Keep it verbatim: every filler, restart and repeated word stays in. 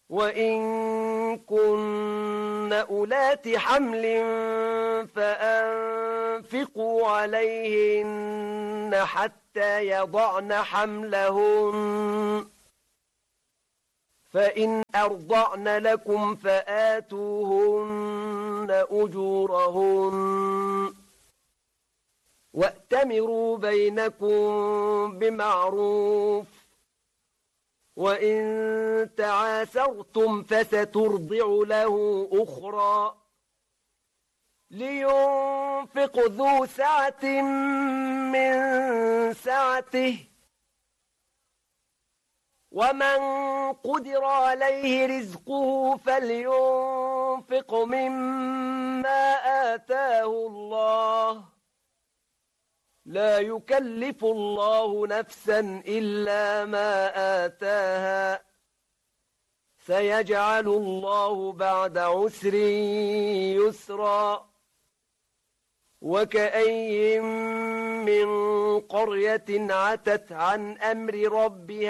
وإن كن أولات حمل فأنفقوا عليهن حتى يضعن حملهن فإن أرضعن لكم فآتوهن أجورهن وأتمروا بينكم بمعروف وإن تعاسرتم فسترضع له أخرى لينفق ذو سعة من سعته ومن قدر عليه رزقه فلينفق مما آتاه الله لا يكلف الله نفسا إلا ما آتاها سيجعل الله بعد عسر يسرا وكأي من قرية عتت عن أمر ربها